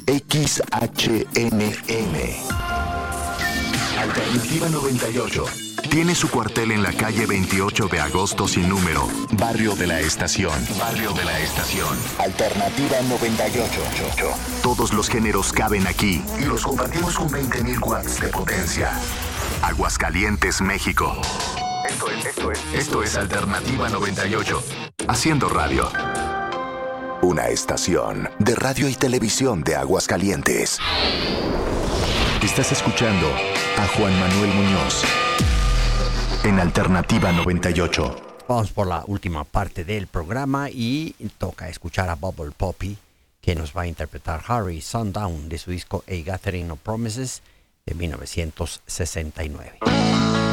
XHNM. Alternativa 98. Tiene su cuartel en la calle 28 de agosto sin número, Barrio de la Estación. Barrio de la Estación. Alternativa 98. Todos los géneros caben aquí y los compartimos con 20.000 watts de potencia. Aguascalientes, México. Esto es Alternativa 98. Haciendo radio. Una estación de radio y televisión de Aguascalientes. Estás escuchando a Juan Manuel Muñoz en Alternativa 98. Vamos por la última parte del programa y toca escuchar a Bubble Poppy, que nos va a interpretar Harry Sundown de su disco A Gathering of Promises de 1969.